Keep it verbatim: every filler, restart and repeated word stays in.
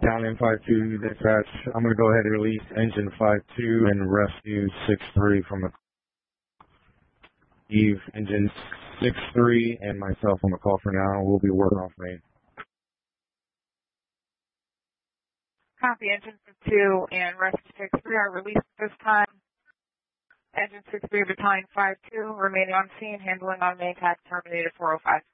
Battalion five two, dispatch. I'm going to go ahead and release engine five two and rescue six three from the Eve. Engine six three and myself on the call for now. We'll be working off main. Copy, engine two and rescue six three are released at this time. Engine six three, battalion five two, remaining on scene, handling on main tax terminated four oh five.